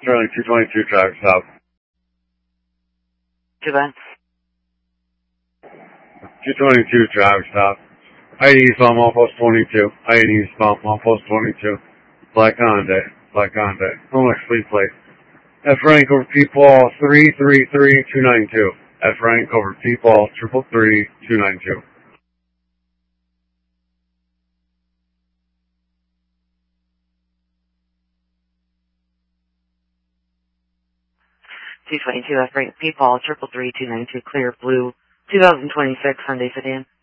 Sterling 222, driver stop. To that. 222, driver stop. ID eastbound, Post 22. ID eastbound, Post 22. Black Hyundai. Rolex fleet plate. F rank over P-Paul 333292. F rank over P-Paul 333292. 222 F rank P-Paul 333292 clear blue 2026 Hyundai sedan.